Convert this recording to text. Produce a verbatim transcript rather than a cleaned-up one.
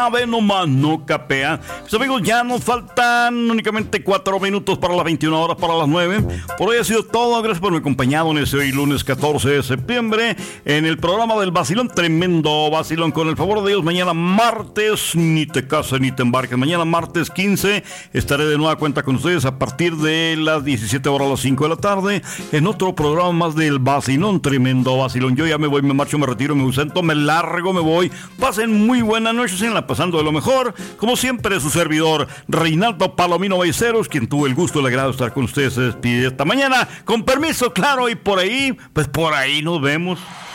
Ya ve nomás, no capea. Pues amigos, ya nos faltan únicamente cuatro minutos para las veintiuna horas, para las nueve. Por hoy ha sido todo. Gracias por haberme acompañado en ese hoy lunes catorce de septiembre en el programa del Vacilón. Tremendo vacilón, con el favor de Dios. Mañana martes, ni te cases ni te embarques. Mañana martes quince estaré de nueva cuenta con ustedes a partir de las diecisiete horas a las cinco de la tarde en otro programa más del Vacilón. Tremendo vacilón. Yo ya me voy, me marcho, me retiro, me ausento, me largo, me voy. Pasen muy buena noche, sigan la pasando de lo mejor. Como siempre, su servidor Reinaldo Palomino Baiceros, quien tuvo el gusto y el agrado de estar con ustedes, se despide esta mañana. Con permiso, claro, y por ahí, pues por ahí nos vemos.